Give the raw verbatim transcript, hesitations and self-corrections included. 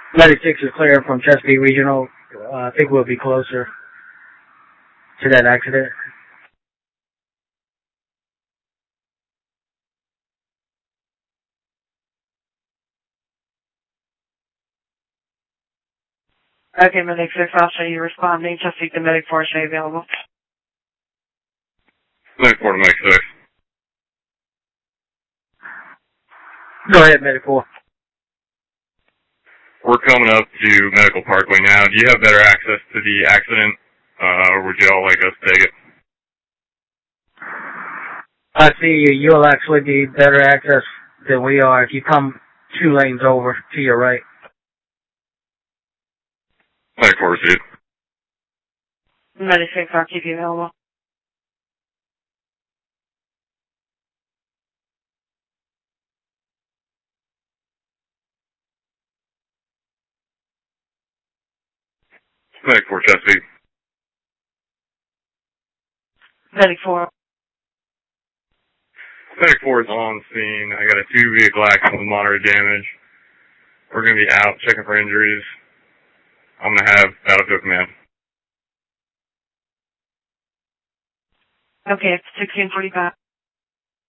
Medic six is clear from Chesapeake Regional. Uh, I think we'll be closer to that accident. Okay, Medic six, I'll show you responding. Chesapeake to Medic four, show you available. Medic four to Medic six. Go ahead, Medic four. We're coming up to Medical Parkway now. Do you have better access to the accident, uh, or would you all like us to take it? I see you. You'll actually be better access than we are if you come two lanes over to your right. Medic four received. Medic six, I'll keep you available. Medic four Chesapeake. Medic four. Medic four is on scene. I got a two vehicle accident with moderate damage. We're going to be out checking for injuries. I'm going to have Battlefield Command. Okay, it's sixteen forty-five.